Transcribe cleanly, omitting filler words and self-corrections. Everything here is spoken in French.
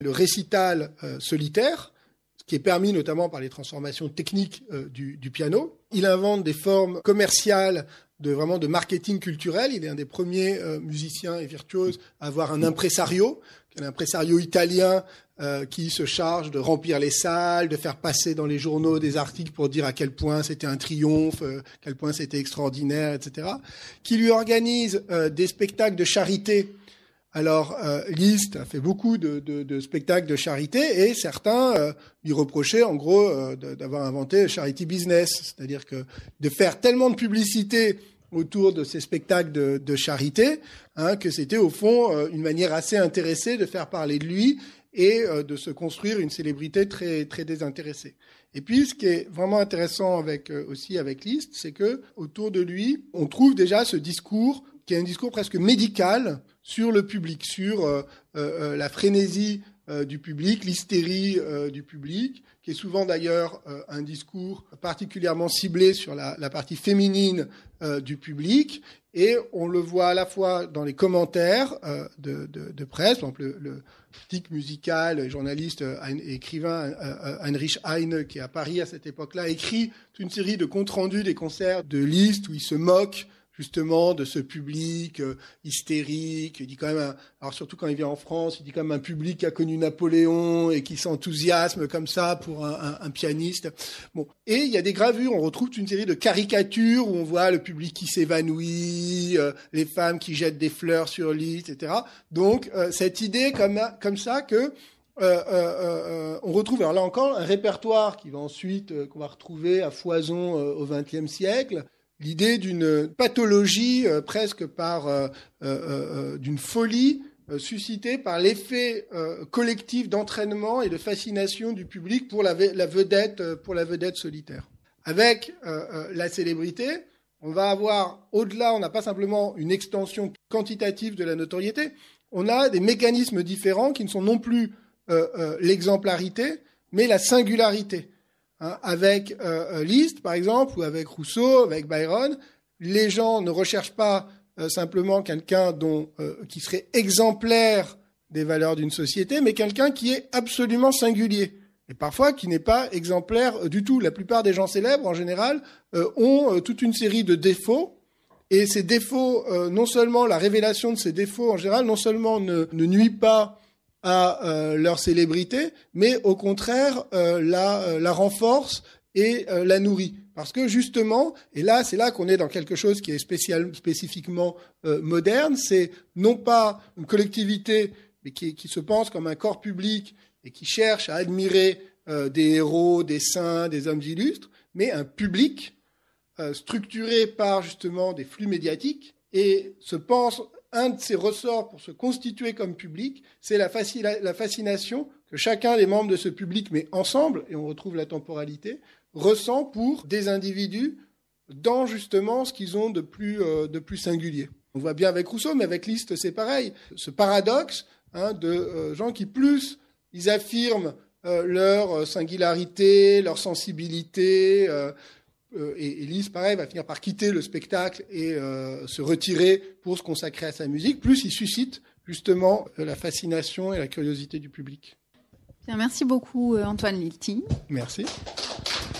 le récital solitaire, ce qui est permis notamment par les transformations techniques du piano. Il invente des formes commerciales de marketing culturel. Il est un des premiers musiciens et virtuoses à avoir un impresario italien qui se charge de remplir les salles, de faire passer dans les journaux des articles pour dire à quel point c'était un triomphe, à quel point c'était extraordinaire, etc. Qui lui organise des spectacles de charité. Alors, Liszt a fait beaucoup de spectacles de charité et certains lui reprochaient en gros d'avoir inventé le charity business, c'est-à-dire que de faire tellement de publicité autour de ces spectacles de charité, que c'était au fond une manière assez intéressée de faire parler de lui et de se construire une célébrité très très désintéressée. Et puis, ce qui est vraiment intéressant avec Liszt, c'est que autour de lui, on trouve déjà ce discours qui est un discours presque médical sur le public, sur la frénésie du public, l'hystérie du public, qui est souvent d'ailleurs un discours particulièrement ciblé sur la partie féminine du public. Et on le voit à la fois dans les commentaires de presse, par exemple le critique musical, journaliste et écrivain Heinrich Heine, qui est à Paris à cette époque-là, écrit toute une série de comptes rendus des concerts de Liszt où il se moque justement de ce public hystérique. Il dit quand même, alors surtout quand il vient en France, il dit quand même un public qui a connu Napoléon et qui s'enthousiasme comme ça pour un pianiste. Bon, et il y a des gravures, on retrouve une série de caricatures où on voit le public qui s'évanouit, les femmes qui jettent des fleurs sur Liszt, etc. Donc cette idée comme ça que on retrouve, alors là encore, un répertoire qui va ensuite, qu'on va retrouver à foison au XXe siècle. L'idée d'une pathologie presque d'une folie suscitée par l'effet collectif d'entraînement et de fascination du public pour la vedette solitaire. Avec la célébrité, on va avoir au-delà, on n'a pas simplement une extension quantitative de la notoriété, on a des mécanismes différents qui ne sont non plus l'exemplarité, mais la singularité. Avec Liszt, par exemple, ou avec Rousseau, avec Byron, les gens ne recherchent pas simplement quelqu'un qui serait exemplaire des valeurs d'une société, mais quelqu'un qui est absolument singulier. Et parfois qui n'est pas exemplaire du tout. La plupart des gens célèbres, en général, ont toute une série de défauts. Et ces défauts, non seulement la révélation de ces défauts, en général, non seulement ne nuit pas à leur célébrité, mais au contraire la renforce et la nourrit. Parce que justement, et là c'est là qu'on est dans quelque chose qui est spécifiquement moderne, c'est non pas une collectivité mais qui se pense comme un corps public et qui cherche à admirer des héros, des saints, des hommes illustres, mais un public structuré par justement des flux médiatiques et se pense. Un de ses ressorts pour se constituer comme public, c'est la fascination que chacun des membres de ce public, mais ensemble, et on retrouve la temporalité, ressent pour des individus dans justement ce qu'ils ont de plus singulier. On voit bien avec Rousseau, mais avec Liszt, c'est pareil. Ce paradoxe de gens qui, plus ils affirment leur singularité, leur sensibilité, et Liszt, pareil, va finir par quitter le spectacle et se retirer pour se consacrer à sa musique, plus il suscite justement la fascination et la curiosité du public. Bien, merci beaucoup Antoine Lilti. Merci.